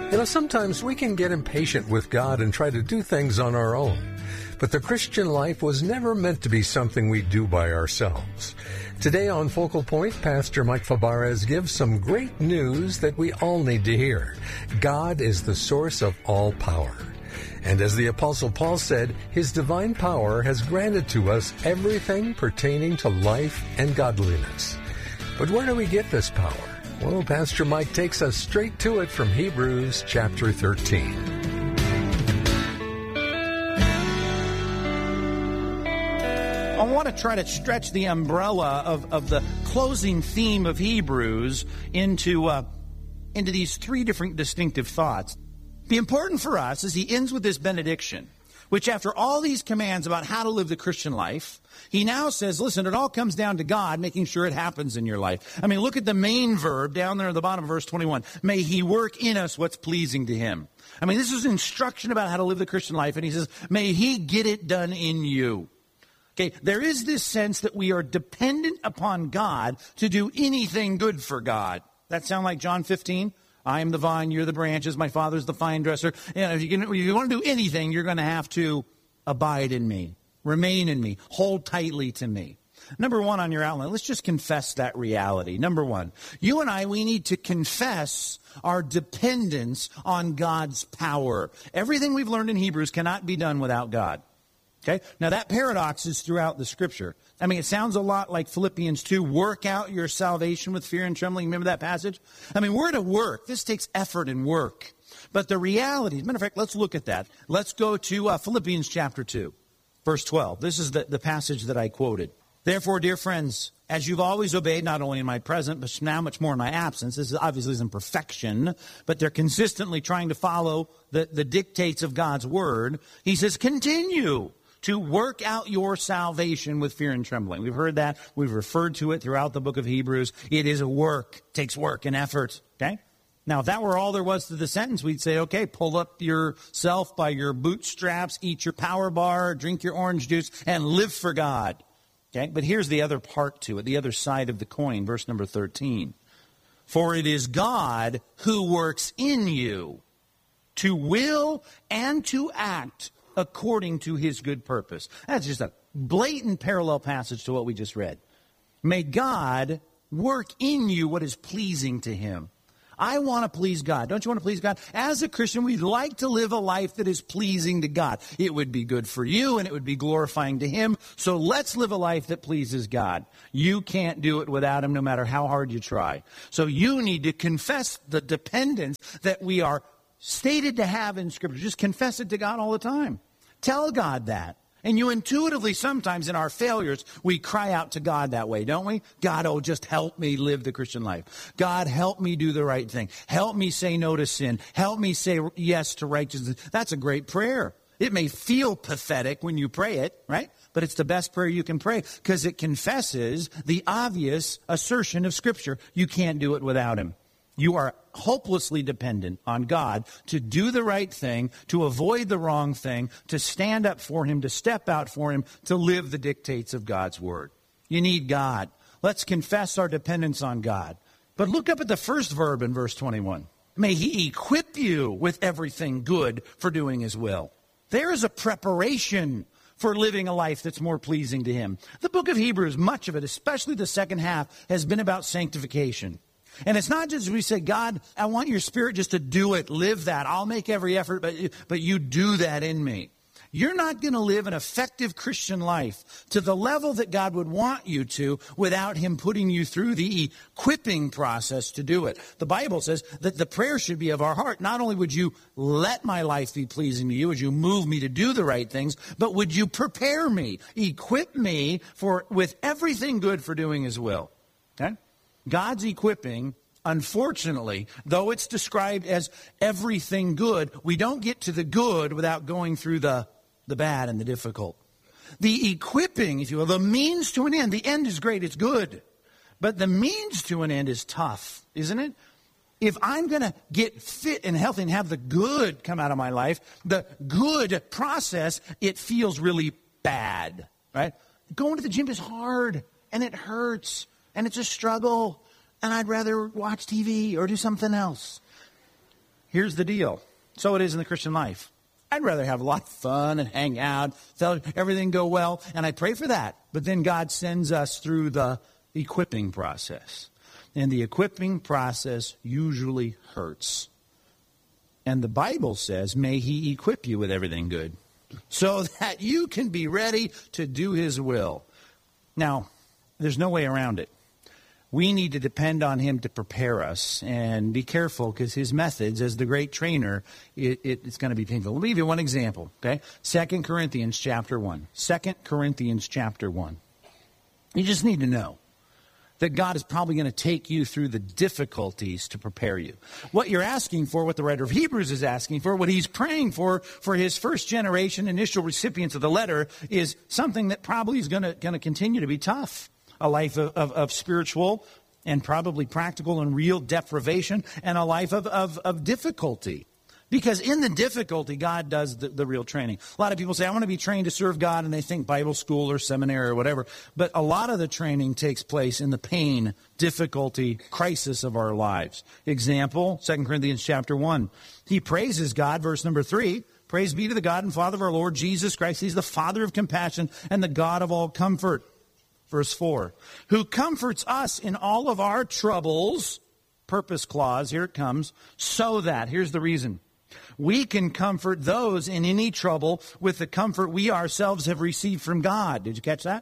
Sometimes we can get impatient with God and try to do things on our own. But the Christian life was never meant to be something we do by ourselves. Today on Focal Point, Pastor Mike Fabarez gives some great news that we all need to hear. God is the source of all power. And as the Apostle Paul said, His divine power has granted to us everything pertaining to life and godliness. But where do we get this power? Well, Pastor Mike takes us straight to it from Hebrews chapter 13. I want to try to stretch the umbrella of the closing theme of Hebrews into these three different distinctive thoughts. The important for us is he ends with this benediction, which after all these commands about how to live the Christian life, he now says, listen, it all comes down to God making sure it happens in your life. I mean, look at the main verb down there at the bottom of verse 21. May he work in us what's pleasing to him. I mean, this is instruction about how to live the Christian life, and he says, may he get it done in you. Okay, there is this sense that we are dependent upon God to do anything good for God. That sound like John 15? I am the vine, you're the branches, my Father's the vine dresser. If you want to do anything, you're going to have to abide in me, remain in me, hold tightly to me. Number one on your outline, let's just confess that reality. Number one, you and I, we need to confess our dependence on God's power. Everything we've learned in Hebrews cannot be done without God. Okay? Now that paradox is throughout the Scripture. I mean, it sounds a lot like Philippians 2, work out your salvation with fear and trembling. Remember that passage? I mean, we're to work. This takes effort and work. But the reality, as a matter of fact, let's look at that. Let's go to Philippians chapter 2, verse 12. This is the passage that I quoted. Therefore, dear friends, as you've always obeyed, not only in my present, but now much more in my absence, this obviously isn't perfection, but they're consistently trying to follow the dictates of God's word. He says, continue to work out your salvation with fear and trembling. We've heard that. We've referred to it throughout the book of Hebrews. It is a work. It takes work and effort. Okay? Now, if that were all there was to the sentence, we'd say, okay, pull up yourself by your bootstraps, eat your power bar, drink your orange juice, and live for God. Okay? But here's the other part to it, the other side of the coin, verse number 13. For it is God who works in you to will and to act according to his good purpose. That's just a blatant parallel passage to what we just read. May God work in you what is pleasing to him. I want to please God. Don't you want to please God? As a Christian, we'd like to live a life that is pleasing to God. It would be good for you and it would be glorifying to him. So let's live a life that pleases God. You can't do it without him no matter how hard you try. So you need to confess the dependence that we are stated to have in Scripture. Just confess it to God all the time. Tell God that. And you intuitively, sometimes in our failures, we cry out to God that way, don't we? God, oh, just help me live the Christian life. God, help me do the right thing. Help me say no to sin. Help me say yes to righteousness. That's a great prayer. It may feel pathetic when you pray it, right? But it's the best prayer you can pray because it confesses the obvious assertion of Scripture. You can't do it without him. You are hopelessly dependent on God to do the right thing, to avoid the wrong thing, to stand up for him, to step out for him, to live the dictates of God's word. You need God. Let's confess our dependence on God. But look up at the first verb in verse 21. May he equip you with everything good for doing his will. There is a preparation for living a life that's more pleasing to him. The book of Hebrews, much of it, especially the second half, has been about sanctification. And it's not just we say, God, I want your Spirit just to do it, live that. I'll make every effort, but you do that in me. You're not going to live an effective Christian life to the level that God would want you to without him putting you through the equipping process to do it. The Bible says that the prayer should be of our heart. Not only would you let my life be pleasing to you, would you move me to do the right things, but would you prepare me, equip me with everything good for doing his will. Okay? God's equipping, unfortunately, though it's described as everything good, we don't get to the good without going through the bad and the difficult. The equipping, if you will, the means to an end. The end is great, it's good. But the means to an end is tough, isn't it? If I'm going to get fit and healthy and have the good come out of my life, the good process, it feels really bad, right? Going to the gym is hard, and it hurts. And it's a struggle, and I'd rather watch TV or do something else. here's the deal. So it is in the Christian life. I'd rather have a lot of fun and hang out, everything go well, and I pray for that. But then God sends us through the equipping process. And the equipping process usually hurts. And the Bible says, may he equip you with everything good, so that you can be ready to do his will. Now, there's no way around it. We need to depend on him to prepare us, and be careful, because his methods as the great trainer, it's going to be painful. Let me give you one example, okay? 2 Corinthians chapter 1. 2 Corinthians chapter 1. You just need to know that God is probably going to take you through the difficulties to prepare you. What you're asking for, what the writer of Hebrews is asking for, what he's praying for his first generation initial recipients of the letter, is something that probably is going to continue to be tough. A life of spiritual and probably practical and real deprivation, and a life of difficulty. Because in the difficulty, God does the real training. A lot of people say, I want to be trained to serve God, and they think Bible school or seminary or whatever. But a lot of the training takes place in the pain, difficulty, crisis of our lives. Example, 2 Corinthians chapter 1. He praises God, verse number 3. Praise be to the God and Father of our Lord Jesus Christ. He's the Father of compassion and the God of all comfort. Verse 4, who comforts us in all of our troubles, purpose clause, here it comes, so that, here's the reason, we can comfort those in any trouble with the comfort we ourselves have received from God. Did you catch that?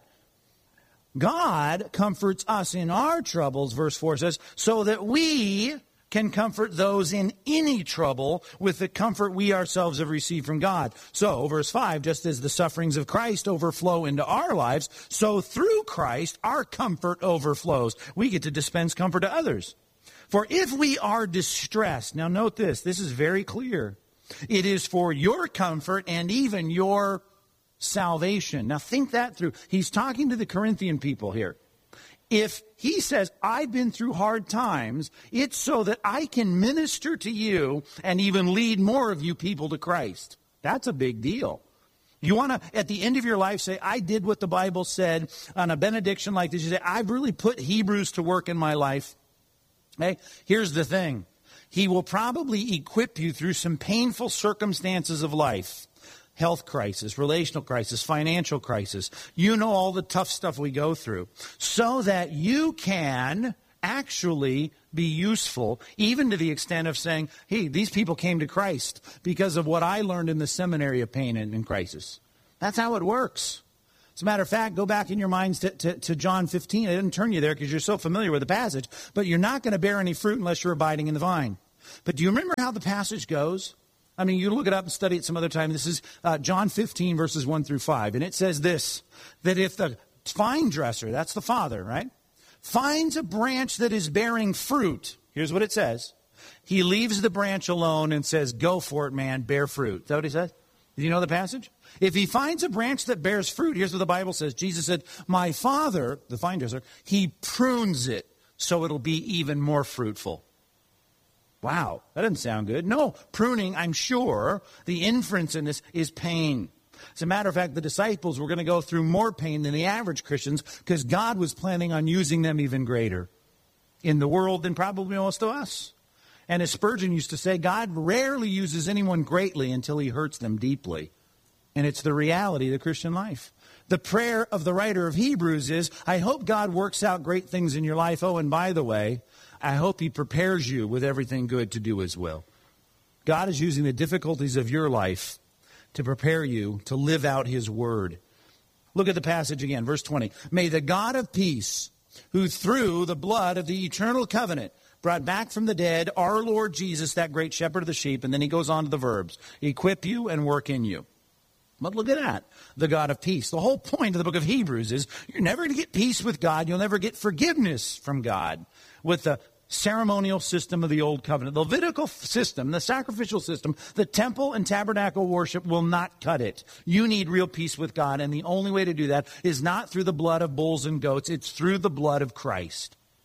God comforts us in our troubles, verse 4 says, so that we can comfort those in any trouble with the comfort we ourselves have received from God. So, verse 5, just as the sufferings of Christ overflow into our lives, so through Christ our comfort overflows. We get to dispense comfort to others. For if we are distressed, now note this is very clear. It is for your comfort and even your salvation. Now think that through. He's talking to the Corinthian people here. If he says, I've been through hard times, it's so that I can minister to you and even lead more of you people to Christ. That's a big deal. You want to, at the end of your life, say, I did what the Bible said on a benediction like this. You say, I've really put Hebrews to work in my life. Okay? Here's the thing. He will probably equip you through some painful circumstances of life. Health crisis, relational crisis, financial crisis. You know all the tough stuff we go through. So that you can actually be useful, even to the extent of saying, hey, these people came to Christ because of what I learned in the seminary of pain and crisis. That's how it works. As a matter of fact, go back in your minds to John 15. I didn't turn you there because you're so familiar with the passage. But you're not going to bear any fruit unless you're abiding in the vine. But do you remember how the passage goes? I mean, you look it up and study it some other time. This is John 15, verses 1 through 5. And it says this, that if the vine dresser, that's the Father, right, finds a branch that is bearing fruit, here's what it says. He leaves the branch alone and says, go for it, man, bear fruit. Is that what he said? Did you know the passage? If he finds a branch that bears fruit, here's what the Bible says. Jesus said, my Father, the vine dresser, he prunes it so it'll be even more fruitful. Wow, that doesn't sound good. No, pruning, I'm sure, the inference in this is pain. As a matter of fact, the disciples were going to go through more pain than the average Christians because God was planning on using them even greater in the world than probably most of us. And as Spurgeon used to say, God rarely uses anyone greatly until he hurts them deeply. And it's the reality of the Christian life. The prayer of the writer of Hebrews is, I hope God works out great things in your life. Oh, and by the way, I hope he prepares you with everything good to do his will. God is using the difficulties of your life to prepare you to live out his word. Look at the passage again, verse 20. May the God of peace, who through the blood of the eternal covenant brought back from the dead our Lord Jesus, that great shepherd of the sheep, and then he goes on to the verbs, equip you and work in you. But look at that, the God of peace. The whole point of the book of Hebrews is you're never going to get peace with God. You'll never get forgiveness from God with the ceremonial system of the old covenant. The Levitical system, the sacrificial system, the temple and tabernacle worship will not cut it. You need real peace with God, and the only way to do that is not through the blood of bulls and goats. It's through the blood of Christ.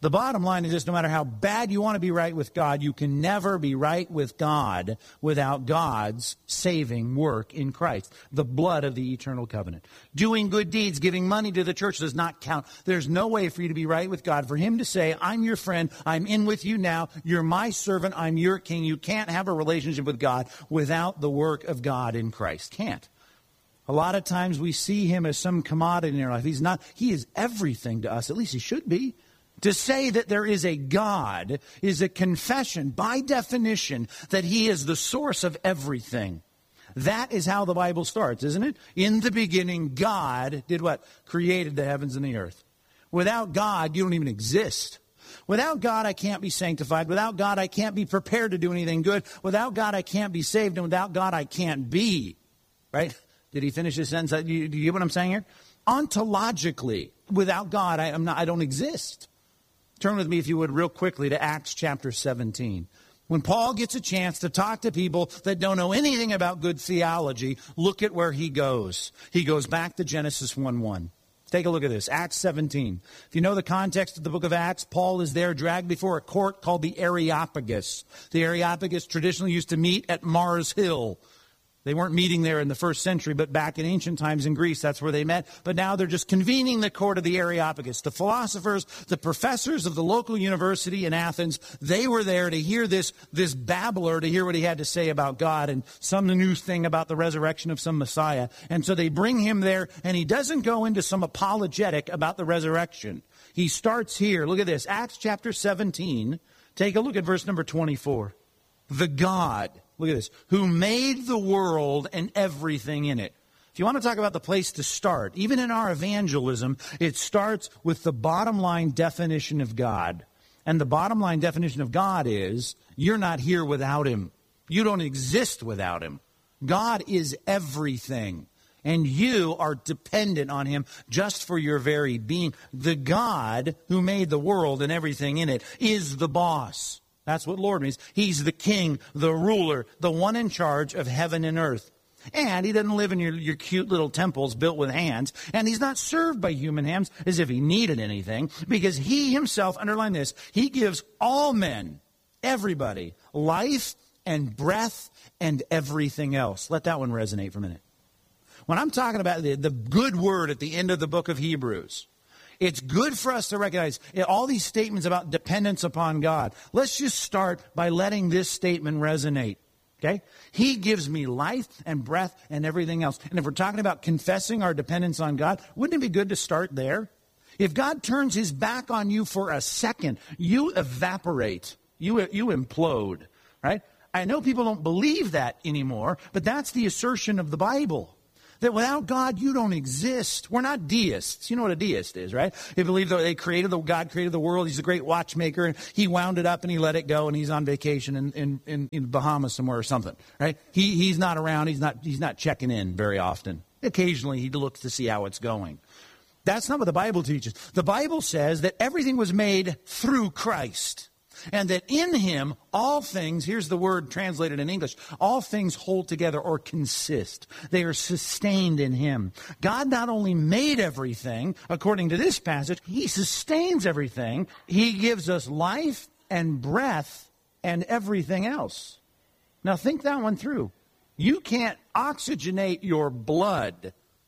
The bottom line is this: no matter how bad you want to be right with God, you can never be right with God without God's saving work in Christ, the blood of the eternal covenant. Doing good deeds, giving money to the church does not count. There's no way for you to be right with God, for him to say, I'm your friend, I'm in with you now, you're my servant, I'm your king. You can't have a relationship with God without the work of God in Christ. Can't. A lot of times we see him as some commodity in our life. He's not. He is everything to us. At least he should be. To say that there is a God is a confession, by definition, that he is the source of everything. That is how the Bible starts, isn't it? In the beginning, God did what? Created the heavens and the earth. Without God, you don't even exist. Without God, I can't be sanctified. Without God, I can't be prepared to do anything good. Without God, I can't be saved. And without God, I can't be. Right? Did he finish his sentence? Do you get what I'm saying here? Ontologically, without God, I don't exist. Turn with me, if you would, real quickly to Acts chapter 17. When Paul gets a chance to talk to people that don't know anything about good theology, look at where he goes. He goes back to Genesis 1:1. Take a look at this, Acts 17. If you know the context of the book of Acts, Paul is there dragged before a court called the Areopagus. The Areopagus traditionally used to meet at Mars Hill. They weren't meeting there in the first century, but back in ancient times in Greece, that's where they met. But now they're just convening the court of the Areopagus. The philosophers, the professors of the local university in Athens, they were there to hear this babbler, to hear what he had to say about God and some new thing about the resurrection of some Messiah. And so they bring him there, and he doesn't go into some apologetic about the resurrection. He starts here. Look at this, Acts chapter 17. Take a look at verse number 24. The God, look at this, who made the world and everything in it. If you want to talk about the place to start, even in our evangelism, it starts with the bottom line definition of God. And the bottom line definition of God is, you're not here without him. You don't exist without him. God is everything. And you are dependent on him just for your very being. The God who made the world and everything in it is the boss. That's what Lord means. He's the king, the ruler, the one in charge of heaven and earth. And he doesn't live in your cute little temples built with hands. And he's not served by human hands as if he needed anything. Because he himself, underline this, he gives all men, everybody, life and breath and everything else. Let that one resonate for a minute. When I'm talking about the good word at the end of the book of Hebrews, it's good for us to recognize all these statements about dependence upon God. Let's just start by letting this statement resonate. Okay? He gives me life and breath and everything else. And if we're talking about confessing our dependence on God, wouldn't it be good to start there? If God turns his back on you for a second, you evaporate. You implode. Right? I know people don't believe that anymore, but that's the assertion of the Bible. That without God, you don't exist. We're not deists. You know what a deist is, right? They believe that God created the world. He's a great watchmaker, and he wound it up and he let it go, and he's on vacation in Bahamas somewhere or something, right? He's not around. He's not checking in very often. Occasionally, he looks to see how it's going. That's not what the Bible teaches. The Bible says that everything was made through Christ. And that in him, all things, here's the word translated in English, all things hold together or consist. They are sustained in him. God not only made everything, according to this passage, he sustains everything. He gives us life and breath and everything else. Now think that one through. You can't oxygenate your blood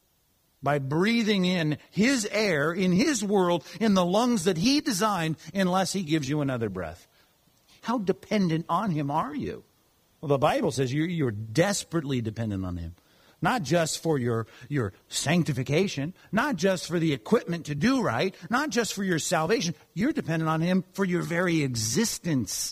by breathing in his air, in his world, in the lungs that he designed, unless he gives you another breath. How dependent on him are you? Well, the Bible says you're desperately dependent on him. Not just for your sanctification, not just for the equipment to do right, not just for your salvation. You're dependent on him for your very existence.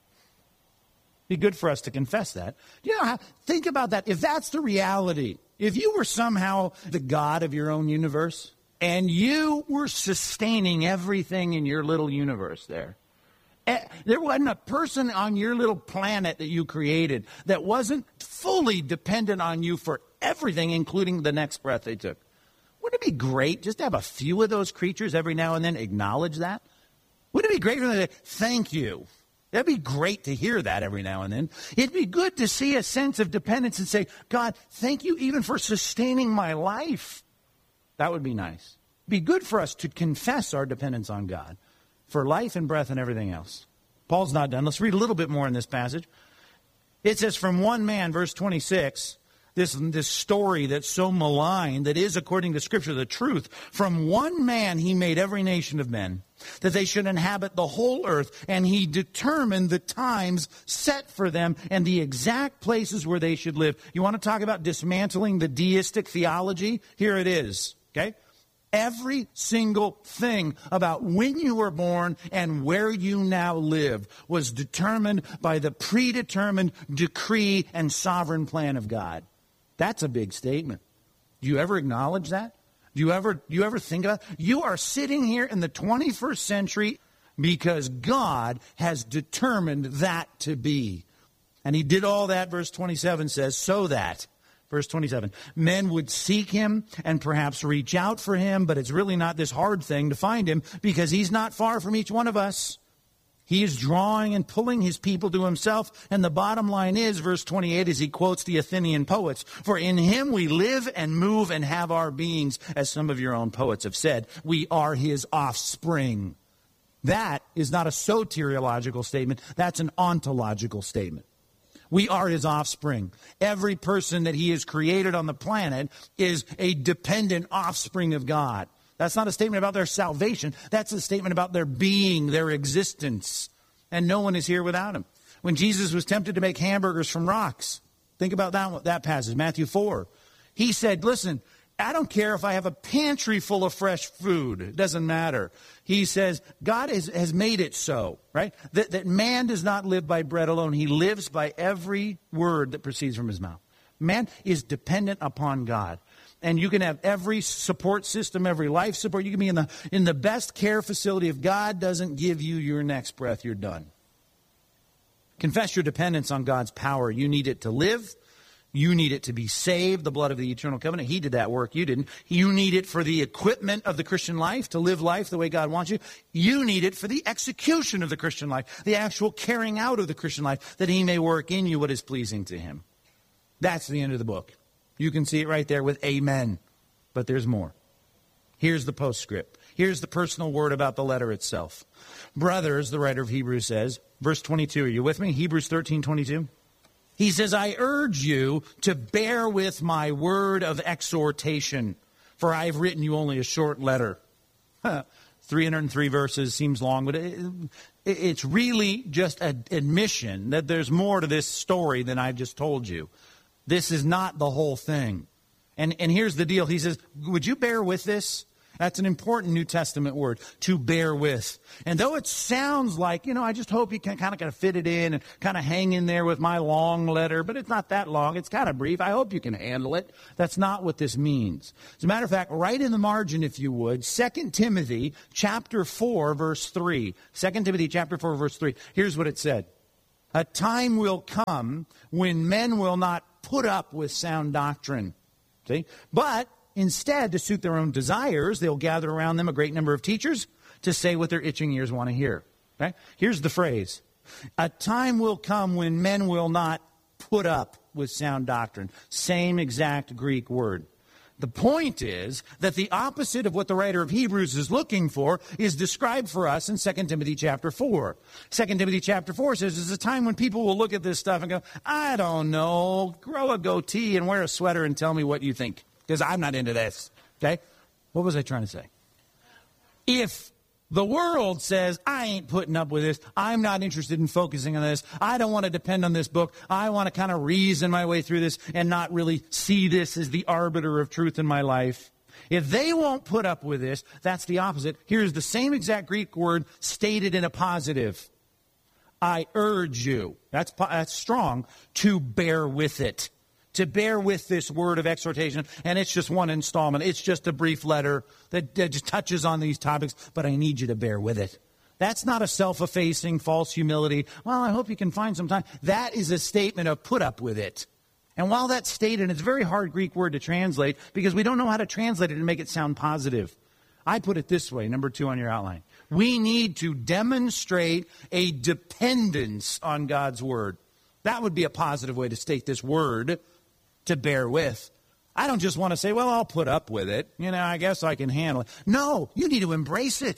Be good for us to confess that. Think about that. If that's the reality, if you were somehow the God of your own universe, and you were sustaining everything in your little universe there wasn't a person on your little planet that you created that wasn't fully dependent on you for everything, including the next breath they took. Wouldn't it be great just to have a few of those creatures every now and then acknowledge that? Wouldn't it be great for them to say, thank you? That'd be great to hear that every now and then. It'd be good to see a sense of dependence and say, God, thank you even for sustaining my life. That would be nice. It'd be good for us to confess our dependence on God. for life and breath and everything else. Paul's not done. Let's read a little bit more in this passage. It says, from one man, verse 26, this story that's so maligned, that is, according to Scripture, the truth. From one man he made every nation of men, that they should inhabit the whole earth, and he determined the times set for them and the exact places where they should live. You want to talk about dismantling the deistic theology? Here it is, okay? Every single thing about when you were born and where you now live was determined by the predetermined decree and sovereign plan of God. That's a big statement. Do you ever acknowledge that? Do you ever think about it? You are sitting here in the 21st century because God has determined that to be. And he did all that, verse 27 says, so that, verse 27, men would seek him and perhaps reach out for him, but it's really not this hard thing to find him because he's not far from each one of us. He is drawing and pulling his people to himself. And the bottom line is, verse 28, as he quotes the Athenian poets, for in him we live and move and have our beings, as some of your own poets have said. We are his offspring. That is not a soteriological statement. That's an ontological statement. We are his offspring. Every person that he has created on the planet is a dependent offspring of God. That's not a statement about their salvation. That's a statement about their being, their existence. And no one is here without him. When Jesus was tempted to make hamburgers from rocks, think about that passage, Matthew 4. He said, listen, I don't care if I have a pantry full of fresh food. It doesn't matter. He says, God has made it so, right? That man does not live by bread alone. He lives by every word that proceeds from his mouth. Man is dependent upon God. And you can have every support system, every life support. You can be in the best care facility. If God doesn't give you your next breath, you're done. Confess your dependence on God's power. You need it to live. You need it to be saved, the blood of the eternal covenant. He did that work. You didn't. You need it for the equipment of the Christian life, to live life the way God wants you. You need it for the execution of the Christian life, the actual carrying out of the Christian life, that he may work in you what is pleasing to him. That's the end of the book. You can see it right there with amen. But there's more. Here's the postscript. Here's the personal word about the letter itself. Brothers, the writer of Hebrews says, verse 22, are you with me? Hebrews 13:22. He says, I urge you to bear with my word of exhortation, for I have written you only a short letter. 303 verses seems long, but it's really just an admission that there's more to this story than I've just told you. This is not the whole thing. And here's the deal. He says, would you bear with this? That's an important New Testament word, to bear with. And though it sounds like, I just hope you can kind of fit it in and kind of hang in there with my long letter, but it's not that long. It's kind of brief. I hope you can handle it. That's not what this means. As a matter of fact, right in the margin, if you would, 2 Timothy chapter 4, verse 3. 2 Timothy chapter 4, verse 3. Here's what it said. A time will come when men will not put up with sound doctrine. See? But instead, to suit their own desires, they'll gather around them a great number of teachers to say what their itching ears want to hear. Okay? Here's the phrase. A time will come when men will not put up with sound doctrine. Same exact Greek word. The point is that the opposite of what the writer of Hebrews is looking for is described for us in 2 Timothy chapter 4. 2 Timothy chapter 4 says there's a time when people will look at this stuff and go, I don't know, grow a goatee and wear a sweater and tell me what you think, because I'm not into this. Okay? What was I trying to say? If the world says, I ain't putting up with this. I'm not interested in focusing on this. I don't want to depend on this book. I want to kind of reason my way through this and not really see this as the arbiter of truth in my life. If they won't put up with this, that's the opposite. Here's the same exact Greek word stated in a positive. I urge you, that's strong, to bear with it. To bear with this word of exhortation. And it's just one installment. It's just a brief letter that just touches on these topics, but I need you to bear with it. That's not a self-effacing, false humility. Well, I hope you can find some time. That is a statement of put up with it. And while that's stated, it's a very hard Greek word to translate because we don't know how to translate it and make it sound positive. I put it this way, number 2 on your outline. We need to demonstrate a dependence on God's word. That would be a positive way to state this word, to bear with. I don't just want to say, well, I'll put up with it. I guess I can handle it. No, you need to embrace it.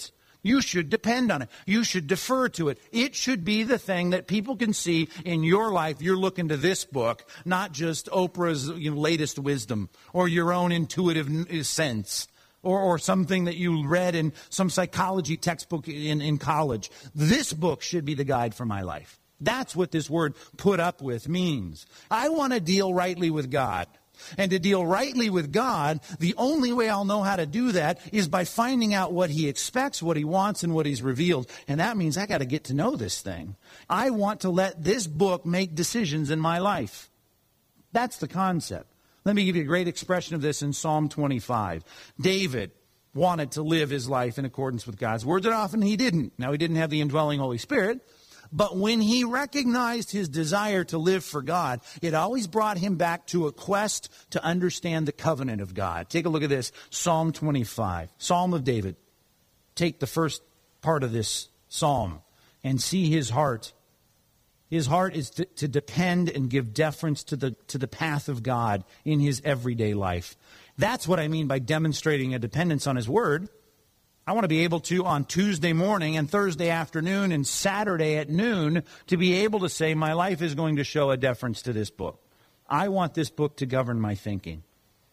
You should depend on it. You should defer to it. It should be the thing that people can see in your life. You're looking to this book, not just Oprah's latest wisdom or your own intuitive sense or something that you read in some psychology textbook in college. This book should be the guide for my life. That's what this word put up with means. I want to deal rightly with God. And to deal rightly with God, the only way I'll know how to do that is by finding out what he expects, what he wants, and what he's revealed. And that means I got to get to know this thing. I want to let this book make decisions in my life. That's the concept. Let me give you a great expression of this in Psalm 25. David wanted to live his life in accordance with God's word, and often he didn't. Now, he didn't have the indwelling Holy Spirit. But when he recognized his desire to live for God, it always brought him back to a quest to understand the covenant of God. Take a look at this, Psalm 25, Psalm of David. Take the first part of this psalm and see his heart. His heart is to depend and give deference to the path of God in his everyday life. That's what I mean by demonstrating a dependence on his word. I want to be able to, on Tuesday morning and Thursday afternoon and Saturday at noon, to be able to say my life is going to show a deference to this book. I want this book to govern my thinking.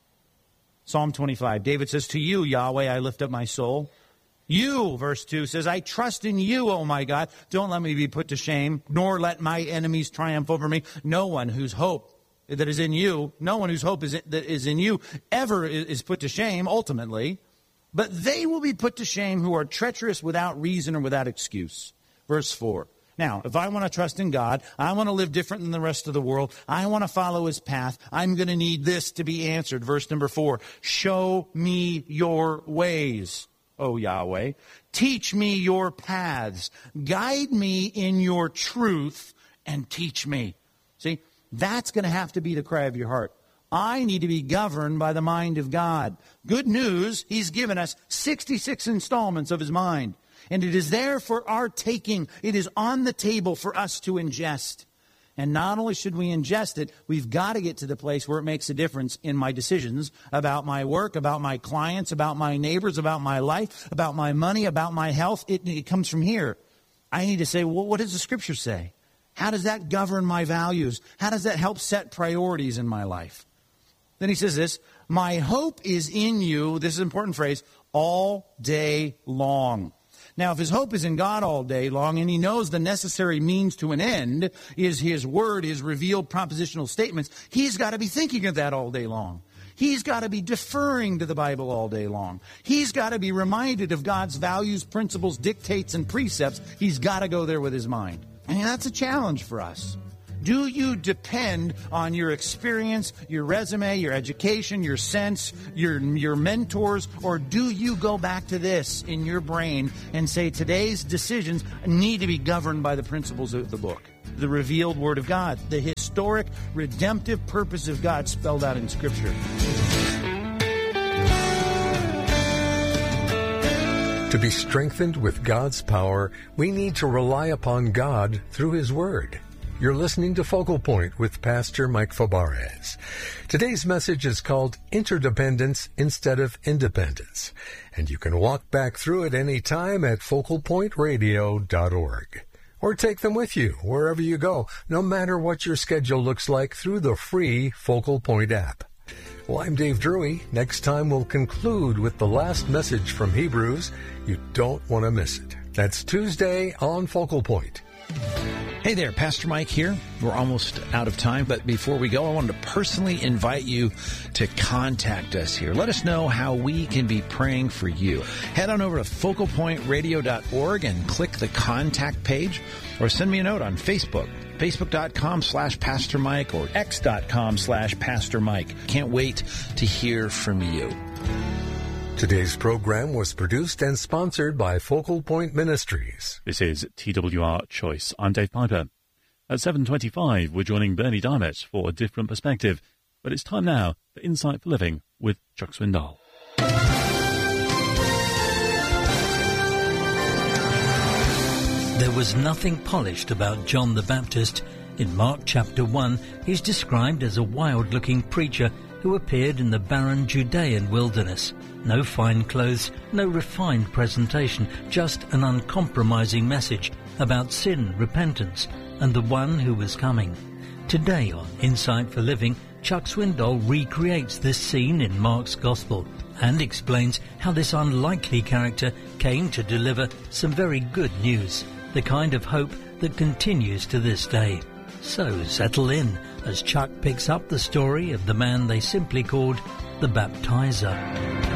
Psalm 25, David says, to you, Yahweh, I lift up my soul. You, verse 2, says, I trust in you, O my God. Don't let me be put to shame, nor let my enemies triumph over me. No one whose hope that is in you, no one whose hope that is in you ever is put to shame, ultimately. But they will be put to shame who are treacherous without reason or without excuse. Verse 4. Now, if I want to trust in God, I want to live different than the rest of the world, I want to follow his path, I'm going to need this to be answered. Verse number 4. Show me your ways, O Yahweh. Teach me your paths. Guide me in your truth and teach me. See, that's going to have to be the cry of your heart. I need to be governed by the mind of God. Good news, he's given us 66 installments of his mind. And it is there for our taking. It is on the table for us to ingest. And not only should we ingest it, we've got to get to the place where it makes a difference in my decisions about my work, about my clients, about my neighbors, about my life, about my money, about my health. It comes from here. I need to say, well, what does the Scripture say? How does that govern my values? How does that help set priorities in my life? Then he says this, my hope is in you, this is an important phrase, all day long. Now, if his hope is in God all day long, and he knows the necessary means to an end is his word, his revealed propositional statements, he's got to be thinking of that all day long. He's got to be deferring to the Bible all day long. He's got to be reminded of God's values, principles, dictates, and precepts. He's got to go there with his mind. And that's a challenge for us. Do you depend on your experience, your resume, your education, your sense, your mentors, or do you go back to this in your brain and say today's decisions need to be governed by the principles of the book, the revealed Word of God, the historic, redemptive purpose of God spelled out in Scripture? To be strengthened with God's power, we need to rely upon God through His Word. You're listening to Focal Point with Pastor Mike Fabarez. Today's message is called Interdependence Instead of Independence, and you can walk back through it any time at focalpointradio.org. Or take them with you wherever you go, no matter what your schedule looks like, through the free Focal Point app. Well, I'm Dave Drury. Next time we'll conclude with the last message from Hebrews. You don't want to miss it. That's Tuesday on Focal Point. Hey there, Pastor Mike here. We're almost out of time, but before we go, I wanted to personally invite you to contact us here. Let us know how we can be praying for you. Head on over to focalpointradio.org and click the contact page, or send me a note on Facebook, facebook.com/Pastor Mike or x.com/Pastor Mike. Can't wait to hear from you. Today's program was produced and sponsored by Focal Point Ministries. This is TWR Choice. I'm Dave Piper. At 7:25, we're joining Bernie Diamond for a different perspective. But it's time now for Insight for Living with Chuck Swindoll. There was nothing polished about John the Baptist. In Mark chapter 1, he's described as a wild-looking preacher who appeared in the barren Judean wilderness. No fine clothes, no refined presentation, just an uncompromising message about sin, repentance, and the one who was coming. Today on Insight for Living, Chuck Swindoll recreates this scene in Mark's Gospel and explains how this unlikely character came to deliver some very good news, the kind of hope that continues to this day. So settle in as Chuck picks up the story of the man they simply called the Baptizer.